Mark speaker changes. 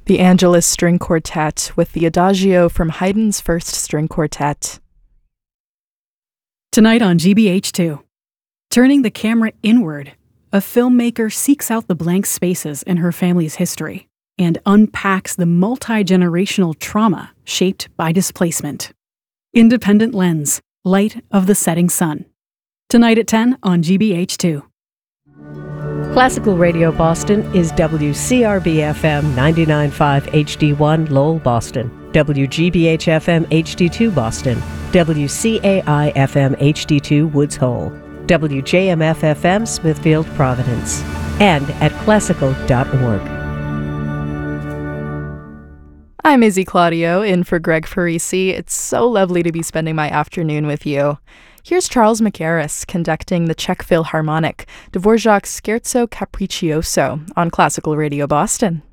Speaker 1: The Angelus String Quartet with the Adagio from Haydn's First String Quartet.
Speaker 2: Tonight on GBH2, turning the camera inward, a filmmaker seeks out the blank spaces in her family's history and unpacks the multi-generational trauma shaped by displacement. Independent Lens, Light of the Setting Sun. Tonight at 10 on GBH2.
Speaker 3: Classical Radio Boston is WCRB-FM 99.5 HD1 Lowell, Boston, WGBH-FM HD2 Boston, WCAI-FM HD2 Woods Hole, WJMF-FM Smithfield, Providence, and at classical.org.
Speaker 1: I'm Izzy Claudio, in for Greg Farisi. It's so lovely to be spending my afternoon with you. Here's Charles Mackerras conducting the Czech Philharmonic, Dvorak's Scherzo Capriccioso on Classical Radio Boston.